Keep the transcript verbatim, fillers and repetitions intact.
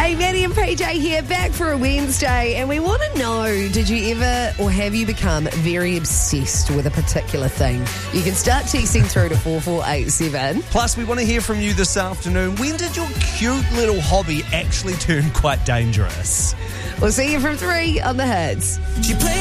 Hey, Maddie and P J here, back for a Wednesday, and we want to know, did you ever or have you become very obsessed with a particular thing? You can start texting through to four four eight seven. Plus, we want to hear from you this afternoon. When did your cute little hobby actually turn quite dangerous? We'll see you from three on the Hits.